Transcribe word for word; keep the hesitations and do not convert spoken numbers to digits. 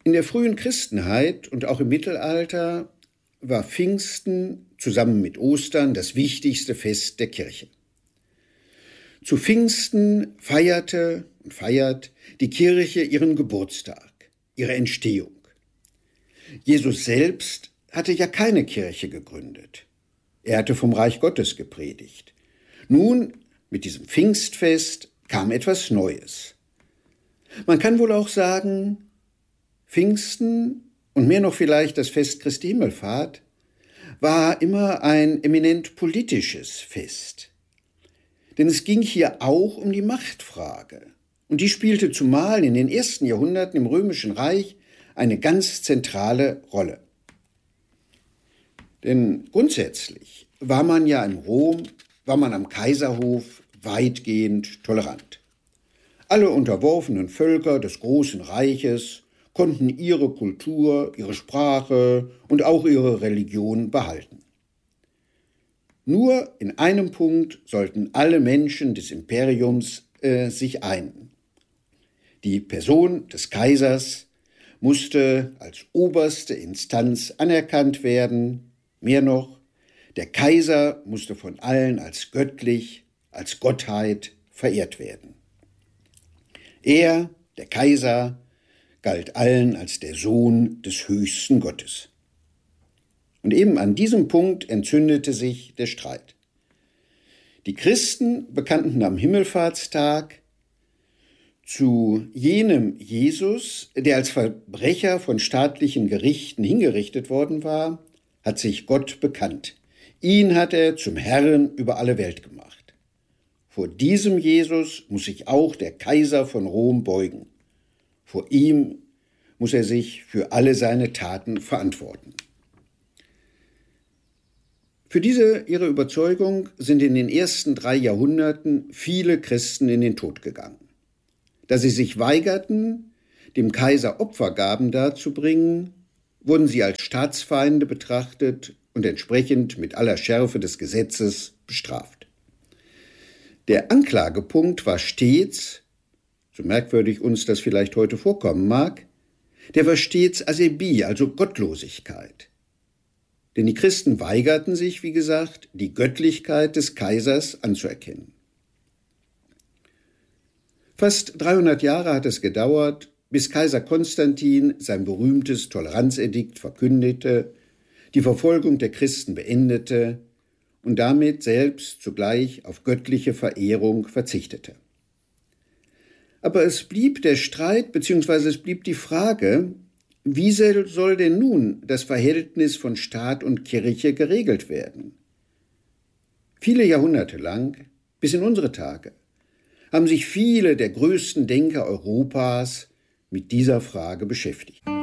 In der frühen Christenheit und auch im Mittelalter war Pfingsten zusammen mit Ostern das wichtigste Fest der Kirche. Zu Pfingsten feierte und feiert die Kirche ihren Geburtstag, ihre Entstehung. Jesus selbst hatte ja keine Kirche gegründet. Er hatte vom Reich Gottes gepredigt. Nun, mit diesem Pfingstfest kam etwas Neues. Man kann wohl auch sagen, Pfingsten und mehr noch vielleicht das Fest Christi Himmelfahrt war immer ein eminent politisches Fest. Denn es ging hier auch um die Machtfrage. Und die spielte zumal in den ersten Jahrhunderten im Römischen Reich eine ganz zentrale Rolle. Denn grundsätzlich war man ja in Rom, war man am Kaiserhof weitgehend tolerant. Alle unterworfenen Völker des großen Reiches konnten ihre Kultur, ihre Sprache und auch ihre Religion behalten. Nur in einem Punkt sollten alle Menschen des Imperiums äh, sich einigen. Die Person des Kaisers musste als oberste Instanz anerkannt werden. Mehr noch, der Kaiser musste von allen als göttlich, als Gottheit verehrt werden. Er, der Kaiser, galt allen als der Sohn des höchsten Gottes. Und eben an diesem Punkt entzündete sich der Streit. Die Christen bekannten am Himmelfahrtstag zu jenem Jesus, der als Verbrecher von staatlichen Gerichten hingerichtet worden war, hat sich Gott bekannt. Ihn hat er zum Herrn über alle Welt gemacht. Vor diesem Jesus muss sich auch der Kaiser von Rom beugen. Vor ihm muss er sich für alle seine Taten verantworten. Für diese ihre Überzeugung sind in den ersten drei Jahrhunderten viele Christen in den Tod gegangen. Da sie sich weigerten, dem Kaiser Opfergaben darzubringen, wurden sie als Staatsfeinde betrachtet und entsprechend mit aller Schärfe des Gesetzes bestraft. Der Anklagepunkt war stets, so merkwürdig uns das vielleicht heute vorkommen mag, der war stets Asebie, also Gottlosigkeit. Denn die Christen weigerten sich, wie gesagt, die Göttlichkeit des Kaisers anzuerkennen. Fast dreihundert Jahre hat es gedauert, bis Kaiser Konstantin sein berühmtes Toleranzedikt verkündete, die Verfolgung der Christen beendete und damit selbst zugleich auf göttliche Verehrung verzichtete. Aber es blieb der Streit bzw. es blieb die Frage, wie soll denn nun das Verhältnis von Staat und Kirche geregelt werden? Viele Jahrhunderte lang, bis in unsere Tage, haben sich viele der größten Denker Europas mit dieser Frage beschäftigt.